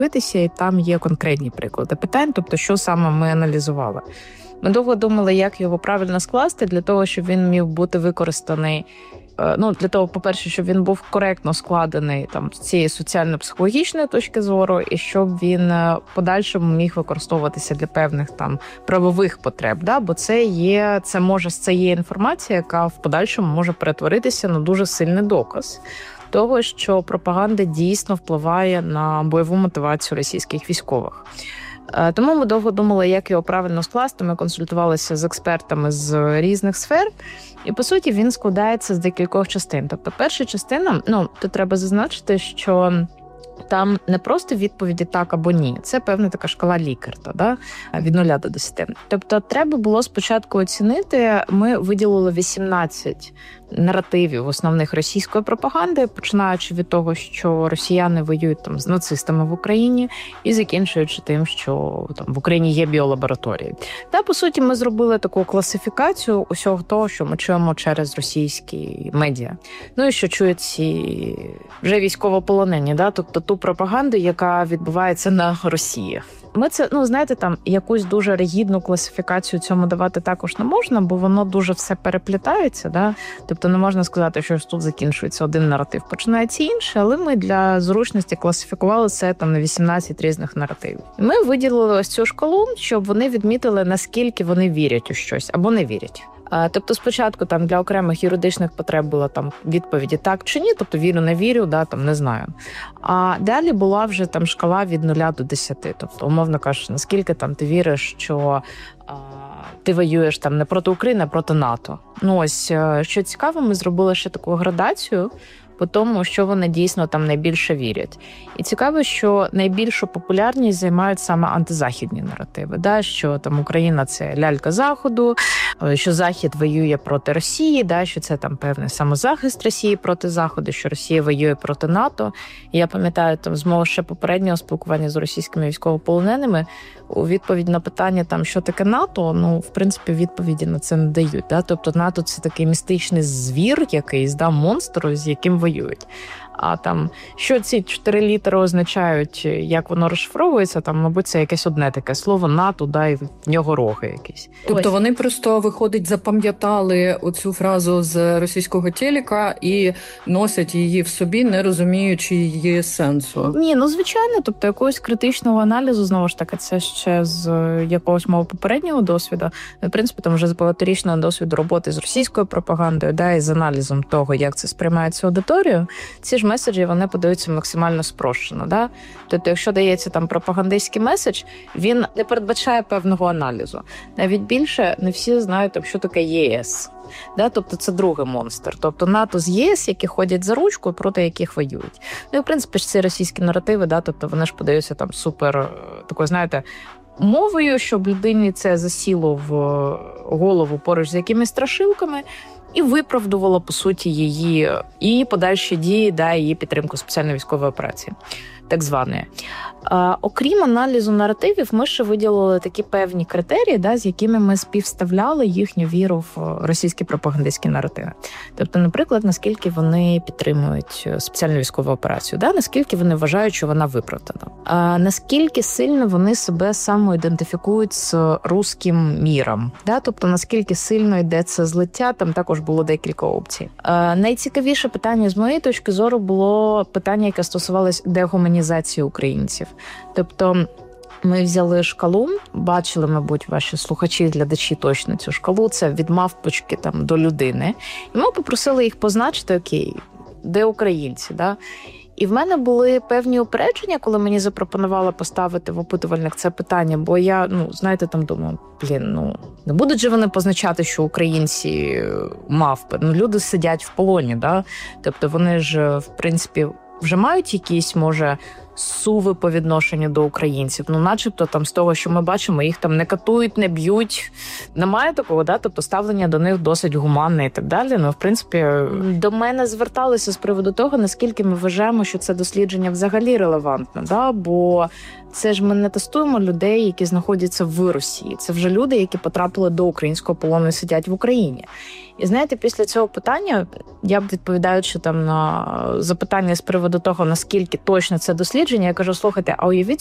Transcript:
дивитися, і там є конкретні приклади питань, тобто що саме ми аналізували. Ми довго думали, як його правильно скласти для того, щоб він міг бути використаний. Для того, по-перше, щоб він був коректно складений там з цієї соціально-психологічної точки зору, і щоб він в подальшому міг використовуватися для певних там правових потреб. Да? Бо це є інформація, яка в подальшому може перетворитися на дуже сильний доказ того, що пропаганда дійсно впливає на бойову мотивацію російських військових. Тому ми довго думали, як його правильно скласти. Ми консультувалися з експертами з різних сфер. І, по суті, він складається з декількох частин. Тобто, перша частина, тут треба зазначити, що там не просто відповіді «так» або «ні». Це певна така шкала Лікерта, да? Від 0 до 10. Тобто, треба було спочатку оцінити, ми виділили 18 наративів основних російської пропаганди, починаючи від того, що росіяни воюють там з нацистами в Україні, і закінчуючи тим, що там в Україні є біолабораторії. Та, по суті, ми зробили таку класифікацію усього того, що ми чуємо через російські медіа. І що чують ці вже військовополонені, да? Тобто ту пропаганду, яка відбувається на Росії. Ми це, там якусь дуже ригідну класифікацію цьому давати також не можна, бо воно дуже все переплітається, да? Тобто не можна сказати, що тут закінчується один наратив, починається інший, але ми для зручності класифікували це там на 18 різних наративів. І ми виділили ось цю шкалу, щоб вони відмітили, наскільки вони вірять у щось або не вірять. Тобто спочатку там для окремих юридичних потреб була там відповіді так чи ні, тобто вірю, не вірю, да, там не знаю. А далі була вже там шкала від 0 до 10. Тобто, умовно кажучи, наскільки там ти віриш, що ти воюєш там не проти України, а проти НАТО. Ось, що цікаво, ми зробили ще таку градацію по тому, що вони дійсно там найбільше вірять. І цікаво, що найбільшу популярність займають саме антизахідні наративи, да? Що там Україна – це лялька Заходу, що Захід воює проти Росії, да? Що це там певний самозахист Росії проти Заходу, що Росія воює проти НАТО. І я пам'ятаю там з мого ще попереднього спілкування з російськими військовополоненими, у відповідь на питання, там, що таке НАТО, в принципі, відповіді на це не дають. Да? Тобто НАТО – це такий містичний звір якийсь, да, монстр, з яким воюють. А там, що ці 4 літери означають, як воно розшифровується, там, мабуть, це якесь одне таке слово НАТО, да, і в нього роги якісь. Тобто вони просто, виходить, запам'ятали оцю фразу з російського телека і носять її в собі, не розуміючи її сенсу? Ні, звичайно, тобто якогось критичного аналізу, знову ж таки, це ще з якогось мого попереднього досвіду. В принципі, там вже з багаторічного досвіду роботи з російською пропагандою, да, і з аналізом того, як це сприймається аудиторією, ці ж меседжі, вони подаються максимально спрощено. Да? Тобто, якщо дається там пропагандистський меседж, він не передбачає певного аналізу. Навіть більше не всі знають, що таке ЄС. Да? Тобто це другий монстр. Тобто НАТО з ЄС, які ходять за ручку, проти яких воюють. І, в принципі, ж ці російські наративи, да? Тобто вони ж подаються там супер, такою, знаєте, мовою, щоб людині це засіло в голову поруч з якимись страшилками, і виправдувала, по суті, її і подальші дії, да, її підтримку спеціальної військової операції, так званої. Окрім аналізу наративів, ми ще виділили такі певні критерії, да, з якими ми співставляли їхню віру в російські пропагандистські наративи. Тобто, наприклад, наскільки вони підтримують спеціальну військову операцію, да, наскільки вони вважають, що вона виправдана. Наскільки сильно вони себе самоідентифікують з руським міром, да, тобто наскільки сильно йде це злиття, там також було декілька опцій. Найцікавіше питання з моєї точки зору було питання, яке стосувалось дегуманізації українців. Тобто ми взяли шкалу, бачили, мабуть, ваші слухачі, глядачі точно цю шкалу, це від мавпочки там до людини. І ми попросили їх позначити, окей, де українці, да? І в мене були певні упередження, коли мені запропонували поставити в опитувальник це питання, бо я, знаєте, там думаю, не будуть же вони позначати, що українці мавпи. Люди сидять в полоні, да? Тобто вони ж, в принципі, вже мають якісь, може, суви по відношенню до українців. Начебто, там, з того, що ми бачимо, їх там не катують, не б'ють. Немає такого, да? Тобто ставлення до них досить гуманне і так далі. В принципі, до мене зверталися з приводу того, наскільки ми вважаємо, що це дослідження взагалі релевантне, да? Бо це ж ми не тестуємо людей, які знаходяться в Росії. Це вже люди, які потрапили до українського полону і сидять в Україні. І знаєте, після цього питання, я б відповідаючи там на запитання з приводу того, наскільки точно це дослідження, дослідження. Я кажу, слухайте, а уявіть